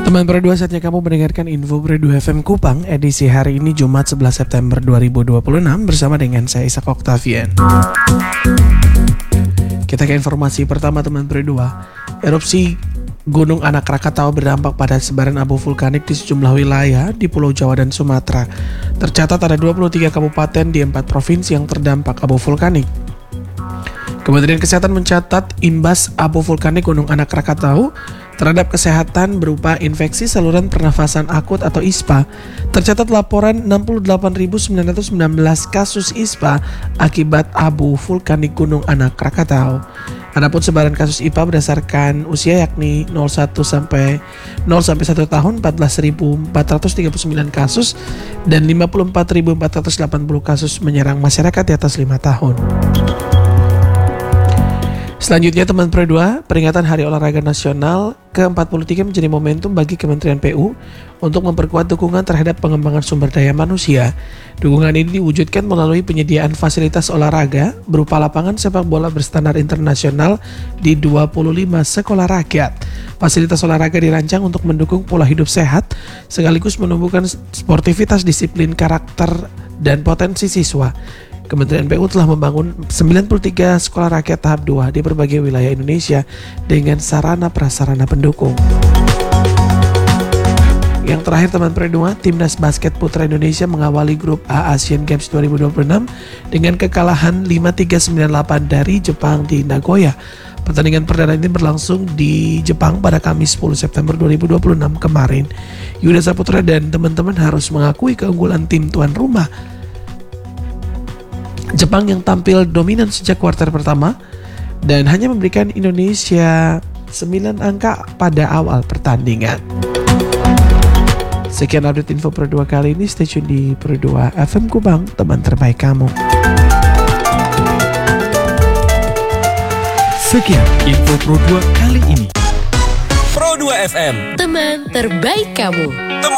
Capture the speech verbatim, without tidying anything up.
Teman Pro dua, saatnya kamu mendengarkan Info Pro dua F M Kupang edisi hari ini Jumat sebelas September dua ribu dua puluh enam bersama dengan saya Ishak Octavian. Kita ke informasi pertama teman Pro dua. Erupsi Gunung Anak Rakatau berdampak pada sebaran abu vulkanik di sejumlah wilayah di Pulau Jawa dan Sumatera. Tercatat ada dua puluh tiga kabupaten di empat provinsi yang terdampak abu vulkanik. Kementerian Kesehatan mencatat imbas abu vulkanik Gunung Anak Rakatau terhadap kesehatan berupa infeksi saluran pernafasan akut atau I S P A. Tercatat laporan enam puluh delapan ribu sembilan ratus sembilan belas kasus I S P A akibat abu vulkanik Gunung Anak Rakatau. Adapun sebaran kasus I P A berdasarkan usia yakni nol satu sampai nol sampai satu tahun empat belas ribu empat ratus tiga puluh sembilan kasus dan lima puluh empat ribu empat ratus delapan puluh kasus menyerang masyarakat di atas lima tahun. Selanjutnya teman Pro dua, peringatan Hari Olahraga Nasional ke empat puluh tiga menjadi momentum bagi Kementerian P U untuk memperkuat dukungan terhadap pengembangan sumber daya manusia. Dukungan ini diwujudkan melalui penyediaan fasilitas olahraga berupa lapangan sepak bola berstandar internasional di dua puluh lima sekolah rakyat. Fasilitas olahraga dirancang untuk mendukung pola hidup sehat sekaligus menumbuhkan sportivitas, disiplin, karakter, dan potensi siswa. Kementerian P U telah membangun sembilan puluh tiga sekolah rakyat tahap dua di berbagai wilayah Indonesia dengan sarana prasarana pendukung. Yang terakhir teman Pro dua, Timnas Basket Putra Indonesia mengawali grup A Asian Games dua ribu dua puluh enam dengan kekalahan lima tiga sembilan delapan dari Jepang di Nagoya. Pertandingan perdana ini berlangsung di Jepang pada Kamis sepuluh September dua ribu dua puluh enam kemarin. Yuda Saputra dan teman-teman harus mengakui keunggulan tim tuan rumah Jepang yang tampil dominan sejak kuarter pertama dan hanya memberikan Indonesia sembilan angka pada awal pertandingan. Sekian update Info Pro dua kali ini, stay tune di Pro dua F M Kupang, teman terbaik kamu. Sekian Info Pro dua kali ini. Pro dua F M, teman terbaik kamu. Teman